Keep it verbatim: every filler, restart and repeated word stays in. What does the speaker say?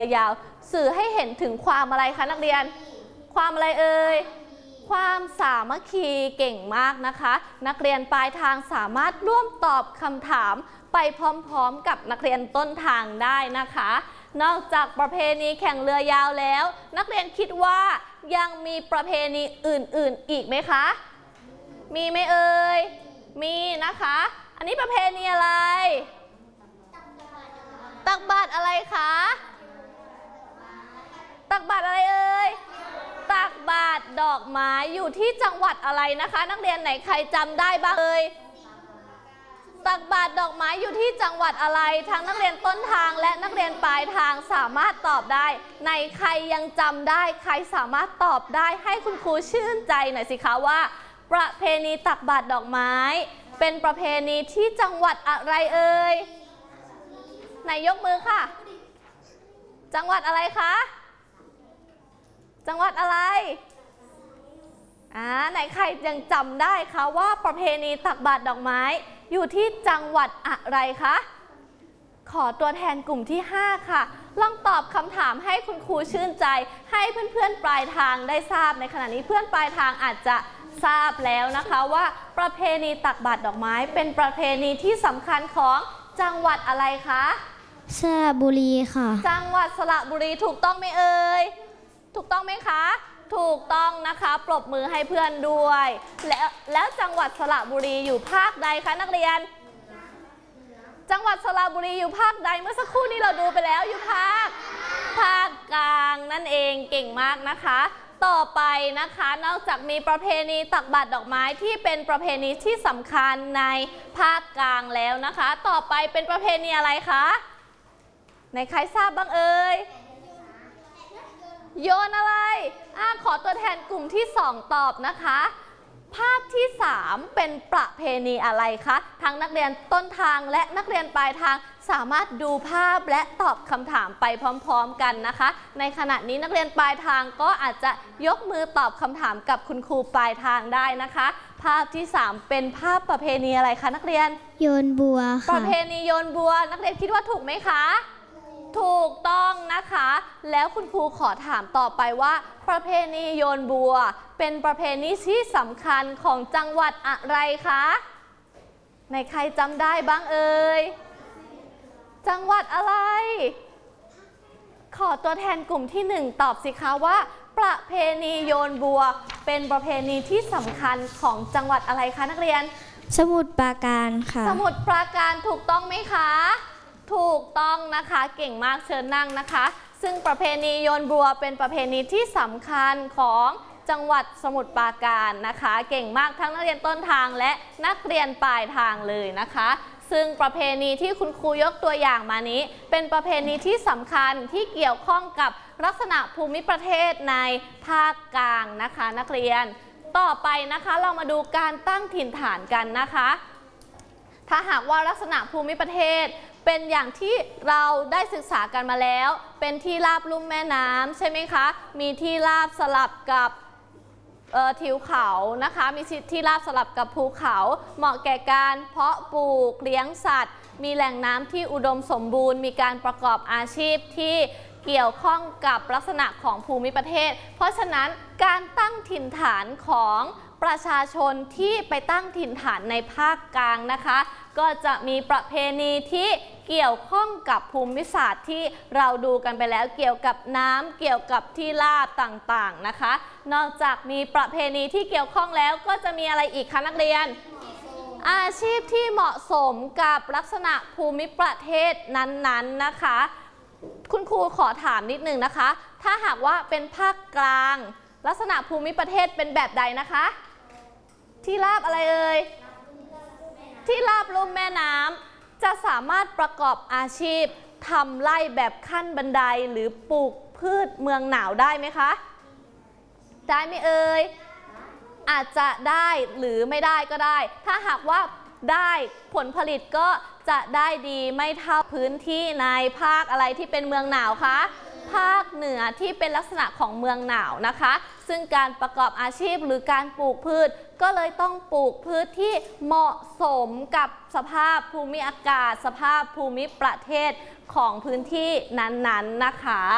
ยาวสื่อให้เห็นถึงความอะไรคะนักเรียนความอะไรเอ่ยความสามัคคีเก่งมากนะคะนักเรียนปลายทางสามารถร่วมตอบคำถามไปพร้อมๆกับนักเรียนต้นทางได้นะคะนอกจากประเพณีแข่งเรือยาวแล้วนักเรียนคิดว่ายังมีประเพณีอื่นๆอีกไหมคะมีไหมเอ่ยมีนะคะอันนี้ประเพณีอะไรตักบาตรอะไรคะตักบาตรอะไรเอ่ยตักบาตรดอกไม้อยู่ที่จังหวัดอะไรนะคะนักเรียนไหนใครจำได้บ้างเอ่ยตักบาตรดอกไม้อยู่ที่จังหวัดอะไรทั้งนักเรียนต้นทางและนักเรียนปลายทางสามารถตอบได้ในใครยังจำได้ใครสามารถตอบได้ให้คุณครูชื่นใจหน่อยสิคะว่าประเพณีตักบาตรดอกไม้เป็นประเพณีที่จังหวัดอะไรเอ่ยไหนยกมือค่ะจังหวัดอะไรคะจังหวัดอะไรอ่าไหนใครยังจำได้คะว่าประเพณีตักบาตรดอกไม้อยู่ที่จังหวัดอะไรคะขอตัวแทนกลุ่มที่ห้าค่ะลองตอบคำถามให้คุณครูชื่นใจให้เพื่อนๆปลายทางได้ทราบในขณะนี้เพื่อนปลายทางอาจจะทราบแล้วนะคะว่าประเพณีตักบาตรดอกไม้เป็นประเพณีที่สำคัญของจังหวัดอะไรคะสระบุรีค่ะจังหวัดสระบุรีถูกต้องไหมเอ่ยถูกต้องไหมคะถูกต้องนะคะปรบมือให้เพื่อนด้วยแล้วแล้วจังหวัดสระบุรีอยู่ภาคใดคะนักเรียนจังหวัดสระบุรีอยู่ภาคใดเมื่อสักครู่นี้เราดูไปแล้วอยู่ภาคภาคกลางนั่นเองเก่งมากนะคะต่อไปนะคะนอกจากมีประเพณีตักบาตรดอกไม้ที่เป็นประเพณีที่สำคัญในภาคกลางแล้วนะคะต่อไปเป็นประเพณีอะไรคะในใครทราบบ้างเอ่ยโยนอะไรอ่ะขอตัวแทนกลุ่มที่สองตอบนะคะภาพที่สามเป็นประเพณีอะไรคะทั้งนักเรียนต้นทางและนักเรียนปลายทางสามารถดูภาพและตอบคำถามไปพร้อมๆกันนะคะในขณะนี้นักเรียนปลายทางก็อาจจะยกมือตอบคำถามกับคุณครูปลายทางได้นะคะภาพที่สามเป็นภาพประเพณีอะไรคะนักเรียนโยนบัวค่ะประเพณีโยนบัวนักเรียนคิดว่าถูกไหมคะถูกต้องนะคะแล้วคุณครูขอถามต่อไปว่าประเพณีโยนบัวเป็นประเพณีที่สำคัญของจังหวัดอะไรคะในใครจำได้บ้างเอ่ยจังหวัดอะไรขอตัวแทนกลุ่มที่หนึ่งตอบสิคะว่าประเพณีโยนบัวเป็นประเพณีที่สำคัญของจังหวัดอะไรคะนักเรียนสมุทรปราการค่ะสมุทรปราการถูกต้องไหมคะถูกต้องนะคะเก่งมากเชิญนั่งนะคะซึ่งประเพณีโยนบัวเป็นประเพณีที่สำคัญของจังหวัดสมุทรปราการนะคะเก่งมากทั้งนักเรียนต้นทางและนักเรียนปลายทางเลยนะคะซึ่งประเพณีที่คุณครูยกตัวอย่างมานี้เป็นประเพณีที่สำคัญที่เกี่ยวข้องกับลักษณะภูมิประเทศในภาคกลางนะคะนักเรียนต่อไปนะคะเรามาดูการตั้งถิ่นฐานกันนะคะถ้าหากว่าลักษณะภูมิประเทศเป็นอย่างที่เราได้ศึกษากันมาแล้วเป็นที่ราบลุ่มแม่น้ำใช่ไหมคะมีที่ราบสลับกับทิวเขานะคะมีที่ราบสลับกับภูเขาเหมาะแก่การเพาะปลูกเลี้ยงสัตว์มีแหล่งน้ำที่อุดมสมบูรณ์มีการประกอบอาชีพที่เกี่ยวข้องกับลักษณะของภูมิประเทศเพราะฉะนั้นการตั้งถิ่นฐานของประชาชนที่ไปตั้งถิ่นฐานในภาคกลางนะคะก็จะมีประเพณีที่เกี่ยวข้องกับภูมิศาสตร์ที่เราดูกันไปแล้วเกี่ยวกับน้ำเกี่ยวกับที่ราบต่างๆนะคะนอกจากมีประเพณีที่เกี่ยวข้องแล้วก็จะมีอะไรอีกคะนักเรียนอาชีพที่เหมาะสมกับลักษณะภูมิประเทศนั้นๆนะคะคุณครูขอถามนิดนึงนะคะถ้าหากว่าเป็นภาคกลางลักษณะภูมิประเทศเป็นแบบใดนะคะที่ราบอะไรเอ่ยที่ราบลุ่มแม่น้ำจะสามารถประกอบอาชีพทำไร่แบบขั้นบันไดหรือปลูกพืชเมืองหนาวได้ไหมคะได้ไหมเอ่ยอาจจะได้หรือไม่ได้ก็ได้ถ้าหากว่าได้ผลผลิตก็จะได้ดีไม่เท่าพื้นที่ในภาคอะไรที่เป็นเมืองหนาวคะภาคเหนือที่เป็นลักษณะของเมืองหนาวนะคะซึ่งการประกอบอาชีพหรือการปลูกพืชก็เลยต้องปลูกพืชที่เหมาะสมกับสภาพภูมิอากาศสภาพภูมิประเทศของพื้นที่นั้นๆนะคะ